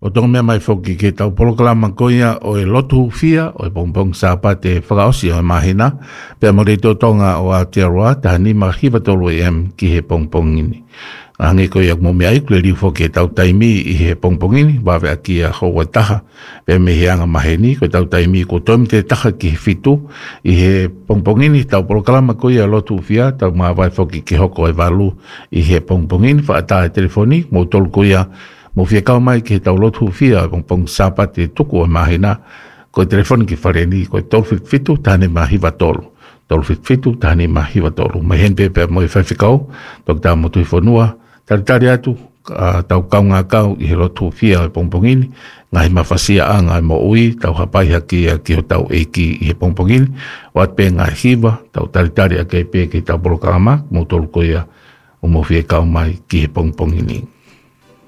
O tonga mea mai foki ke tau polokalama koia o e lotu fia o e pongpong sapa te whakaosi o e mahina. Pea mo reito tonga o Aotearoa tahani mahiwa tolu e em ki he pongpong ini. Hangi koia mo mea iku le liu foki e tau taimi i he pongpong ini. Wawe aki a hoa taha. Pea me heanga maheni ko tau taimi ko tomi te taha ki he fitu. I he pongpong ini tau polokalama koia lotu fia. Tau maa vai foki ke hoko e walu i he pongpong ini. Whaata e telefoni mo tolu koia mo fia kau mai ke tau lotu fia pong sapa te tuku o mahina ko telefoni ki whareni ko tolu fitu tane mahiwa tolu fitu tane mahiwa tolu mai henpe pe mo i whaiwhikau tok tā mo tui whanua taritari atu tau kaunga kau i he lotu fia o pongpongini ngai mawhasia a ngai mo ui tau hapai haki a ki o tau eki i he pongpongini wat pe ngai hiwa tau taritari a kei pe ki tau polokama mo tolu koia o mo fia kau mai ki he pongpongini